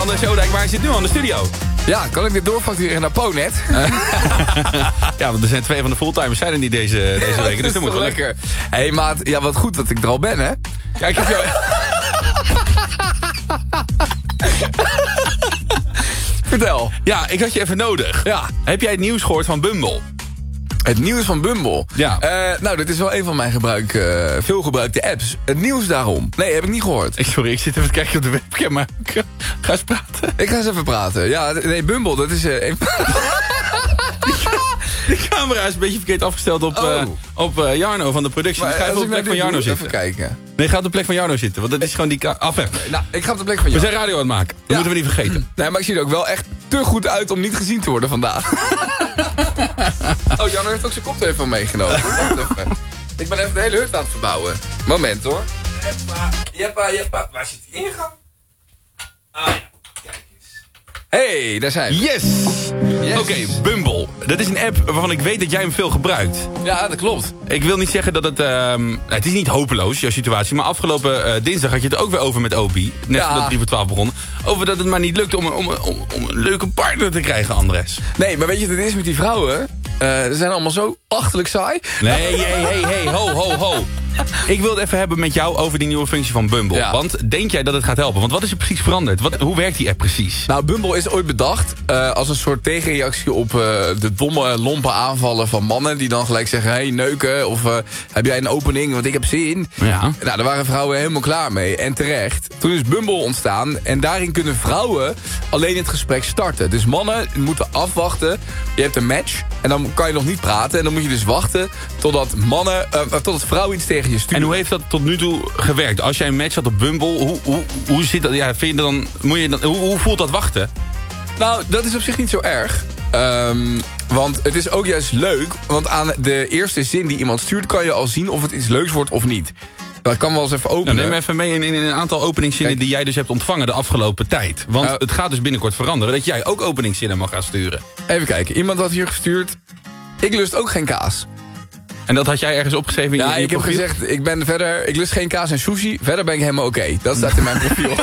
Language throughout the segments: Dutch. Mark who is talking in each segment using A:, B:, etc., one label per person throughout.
A: Andres Oudijk, maar hij zit nu al in de studio.
B: Ja, kan ik dit doorfactureren naar Ponet?
A: Ja, want er zijn 2 van de fulltimers zijn er niet deze week. Dus dat moet wel lekker.
B: Hé maat, ja wat goed dat ik er al ben, hè?
A: Kijk, ik heb jou...
B: Vertel.
A: Ja, ik had je even nodig.
B: Ja.
A: Heb jij het nieuws gehoord van Bumble?
B: Het nieuws van Bumble?
A: Ja.
B: Nou, dit is wel een van mijn veelgebruikte apps. Het nieuws daarom. Nee, heb ik niet gehoord.
A: Sorry, ik zit even te kijken op de webcam, maar ga eens praten.
B: Ik ga eens even praten. Ja, nee, Bumble, dat is...
A: De camera is een beetje verkeerd afgesteld op Jarno van de productie. Dus ga even op de plek van Jarno zitten.
B: Even kijken.
A: Nee, ga op de plek van Jarno zitten, want dat is gewoon die...
B: Nou, ik ga op de plek van
A: We
B: Jarno.
A: zijn radio aan het maken. Dat moeten we niet vergeten.
B: Nee, maar ik zie er ook wel echt te goed uit om niet gezien te worden vandaag. Oh, Jarno heeft ook zijn koptelefoon meegenomen. Wacht even. Ik ben even de hele hut aan het verbouwen. Moment hoor. Jeppa. Waar zit die ingang? Ah ja, kijk eens. Hey, daar zijn we.
A: Yes! Oké, Bumble. Dat is een app waarvan ik weet dat jij hem veel gebruikt.
B: Ja, dat klopt.
A: Ik wil niet zeggen dat het... het is niet hopeloos, jouw situatie. Maar afgelopen dinsdag had je het ook weer over met Obi. Net voordat 3 voor 12 begonnen. Over dat het maar niet lukt om een leuke partner te krijgen, Andres.
B: Nee, maar weet je wat het is met die vrouwen? Ze zijn allemaal zo achterlijk saai.
A: Nee, hey, ho. Ik wil het even hebben met jou over die nieuwe functie van Bumble.
B: Ja.
A: Want denk jij dat het gaat helpen? Want wat is er precies veranderd? Hoe werkt die app precies?
B: Nou, Bumble is ooit bedacht als een soort tegenreactie op de domme, lompe aanvallen van mannen. Die dan gelijk zeggen, hey, neuken. Of heb jij een opening, want ik heb zin.
A: Ja.
B: Nou, daar waren vrouwen helemaal klaar mee. En terecht. Toen is Bumble ontstaan. En daarin kunnen vrouwen alleen het gesprek starten. Dus mannen moeten afwachten. Je hebt een match. En dan kan je nog niet praten. En dan moet je dus wachten totdat vrouwen iets tegen je sturen.
A: En hoe heeft dat tot nu toe gewerkt? Als jij een match had op Bumble, hoe zit dat? Ja, vind je dan, hoe voelt dat wachten?
B: Nou, dat is op zich niet zo erg. Want het is ook juist leuk. Want aan de eerste zin die iemand stuurt kan je al zien of het iets leuks wordt of niet. Dat kan wel eens even openen.
A: Nou, neem even mee in een aantal openingszinnen die jij dus hebt ontvangen de afgelopen tijd. Want het gaat dus binnenkort veranderen dat jij ook openingszinnen mag gaan sturen.
B: Even kijken, iemand had hier gestuurd. Ik lust ook geen kaas.
A: En dat had jij ergens opgeschreven in je
B: ik heb
A: profiel?
B: gezegd, ik lust geen kaas en sushi. Verder ben ik helemaal oké. Dat staat in mijn profiel.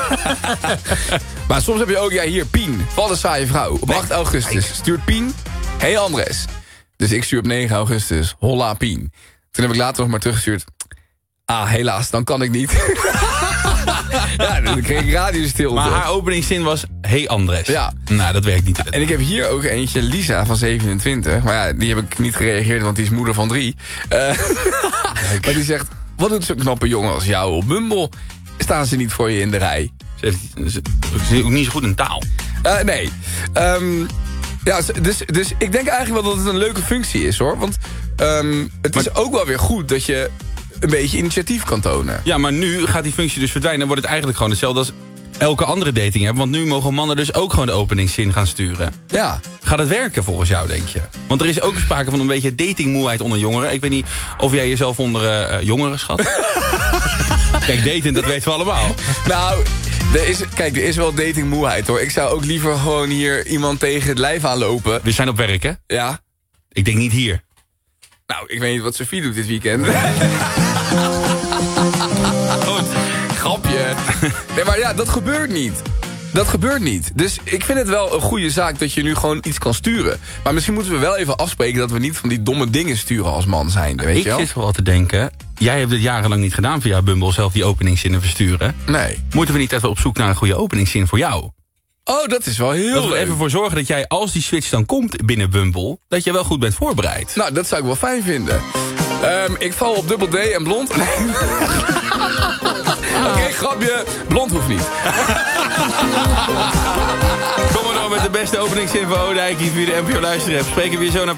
B: Maar soms heb je ook, hier, Pien. Wat een saaie vrouw. Op 8 augustus stuurt Pien. Hey Andres. Dus ik stuur op 9 augustus. Holla Pien. Toen heb ik later nog maar teruggestuurd. Helaas, dan kan ik niet. Ja, dan kreeg ik radiostilte.
A: Maar haar openingszin was, hey Andres.
B: Ja.
A: Nou, dat werkt niet.
B: En ik heb hier ook eentje, Lisa van 27. Maar ja, die heb ik niet gereageerd, want die is moeder van 3. Maar die zegt, wat doet zo'n knappe jongen als jou op Bumble? Staan ze niet voor je in de rij?
A: Ze is ook niet zo goed in taal.
B: Nee. Ja, dus ik denk eigenlijk wel dat het een leuke functie is, hoor. Want het is ook wel weer goed dat je een beetje initiatief kan tonen.
A: Ja, maar nu gaat die functie dus verdwijnen. Dan wordt het eigenlijk gewoon hetzelfde als elke andere dating app. Want nu mogen mannen dus ook gewoon de openingszin gaan sturen.
B: Ja.
A: Gaat het werken volgens jou, denk je? Want er is ook sprake van een beetje datingmoeheid onder jongeren. Ik weet niet of jij jezelf onder jongeren schat. Kijk, daten, dat weten we allemaal.
B: Nou, er is wel datingmoeheid, hoor. Ik zou ook liever gewoon hier iemand tegen het lijf aanlopen.
A: We zijn op werk, hè?
B: Ja.
A: Ik denk niet hier.
B: Nou, ik weet niet wat Sophie doet dit weekend. Goed, grapje. Nee, maar ja, dat gebeurt niet. Dat gebeurt niet. Dus ik vind het wel een goede zaak dat je nu gewoon iets kan sturen. Maar misschien moeten we wel even afspreken dat we niet van die domme dingen sturen als man zijn. Weet je wel?
A: Ik zit wel te denken, jij hebt dit jarenlang niet gedaan via Bumble, zelf die openingszinnen versturen.
B: Nee.
A: Moeten we niet even op zoek naar een goede openingszin voor jou?
B: Oh, dat is wel heel
A: Dat we
B: leuk.
A: even voor zorgen dat jij, als die switch dan komt binnen Bumble, dat je wel goed bent voorbereid.
B: Nou, dat zou ik wel fijn vinden. Ik val op dubbel D en blond. Oké, grapje. Blond hoeft niet.
A: Kom maar door met de beste openingszin van Oudijk hier via de NPO Luisterapp. Spreken we weer zo naar